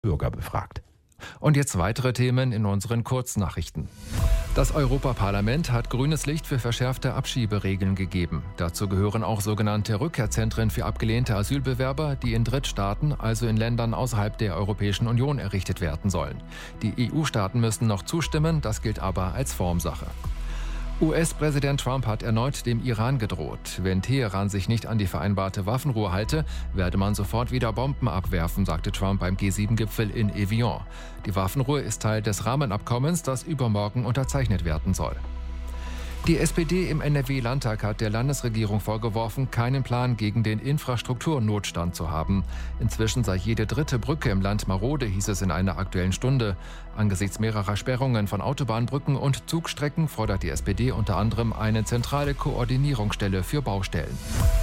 Bürger befragt. Und jetzt weitere Themen in unseren Kurznachrichten. Das Europaparlament hat grünes Licht für verschärfte Abschieberegeln gegeben. Dazu gehören auch sogenannte Rückkehrzentren für abgelehnte Asylbewerber, die in Drittstaaten, also in Ländern außerhalb der Europäischen Union, errichtet werden sollen. Die EU-Staaten müssen noch zustimmen, das gilt aber als Formsache. US-Präsident Trump hat erneut dem Iran gedroht. Wenn Teheran sich nicht an die vereinbarte Waffenruhe halte, werde man sofort wieder Bomben abwerfen, sagte Trump beim G7-Gipfel in Evian. Die Waffenruhe ist Teil des Rahmenabkommens, das übermorgen unterzeichnet werden soll. Die SPD im NRW-Landtag hat der Landesregierung vorgeworfen, keinen Plan gegen den Infrastrukturnotstand zu haben. Inzwischen sei jede dritte Brücke im Land marode, hieß es in einer Aktuellen Stunde. Angesichts mehrerer Sperrungen von Autobahnbrücken und Zugstrecken fordert die SPD unter anderem eine zentrale Koordinierungsstelle für Baustellen.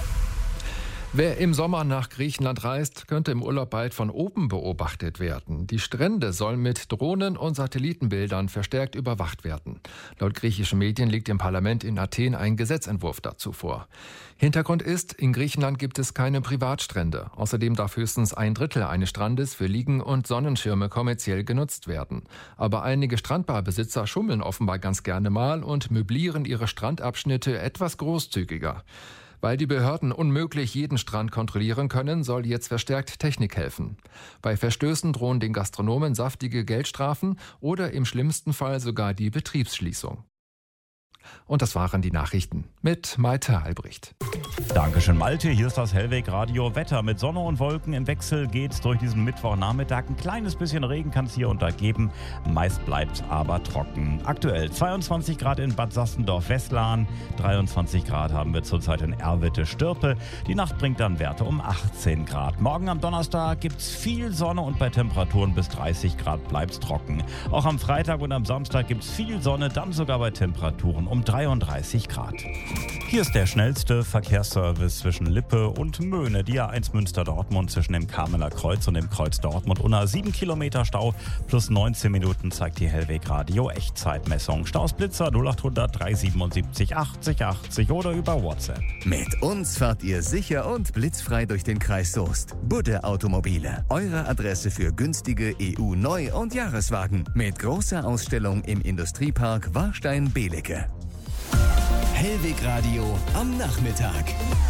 Wer im Sommer nach Griechenland reist, könnte im Urlaub bald von oben beobachtet werden. Die Strände sollen mit Drohnen und Satellitenbildern verstärkt überwacht werden. Laut griechischen Medien liegt im Parlament in Athen ein Gesetzentwurf dazu vor. Hintergrund ist, in Griechenland gibt es keine Privatstrände. Außerdem darf höchstens 1/3 eines Strandes für Liegen- und Sonnenschirme kommerziell genutzt werden. Aber einige Strandbarbesitzer schummeln offenbar ganz gerne mal und möblieren ihre Strandabschnitte etwas großzügiger. Weil die Behörden unmöglich jeden Strand kontrollieren können, soll jetzt verstärkt Technik helfen. Bei Verstößen drohen den Gastronomen saftige Geldstrafen oder im schlimmsten Fall sogar die Betriebsschließung. Und das waren die Nachrichten mit Malte Albrecht. Dankeschön, Malte. Hier ist das Hellweg Radio Wetter. Mit Sonne und Wolken im Wechsel geht's durch diesen Mittwochnachmittag. Ein kleines bisschen Regen kann es hier und da geben. Meist bleibt aber trocken. Aktuell 22 Grad in Bad Sassendorf-Westlahen. 23 Grad haben wir zurzeit in Erwitte-Stürpe. Die Nacht bringt dann Werte um 18 Grad. Morgen am Donnerstag gibt's viel Sonne und bei Temperaturen bis 30 Grad bleibt's trocken. Auch am Freitag und am Samstag gibt's viel Sonne, dann sogar bei Temperaturen um 33 Grad. Hier ist der schnellste Verkehrsservice zwischen Lippe und Möhne. Die A1 Münster-Dortmund zwischen dem Kameler Kreuz und dem Kreuz Dortmund. Unter 7 Kilometer Stau plus 19 Minuten zeigt die Hellweg Radio Echtzeitmessung. Staus Blitzer 0800 377 80 80 oder über WhatsApp. Mit uns fahrt ihr sicher und blitzfrei durch den Kreis Soest. Budde Automobile. Eure Adresse für günstige EU-Neu- und Jahreswagen. Mit großer Ausstellung im Industriepark Warstein-Belecke. Hellweg Radio am Nachmittag.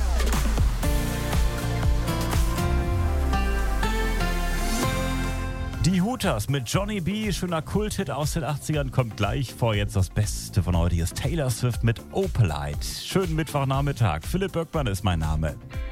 Die Hooters mit Johnny B, schöner Kulthit aus den 80ern, kommt gleich vor. Jetzt das Beste von heute. Hier ist Taylor Swift mit Opalite. Schönen Mittwochnachmittag. Philipp Böckmann ist mein Name.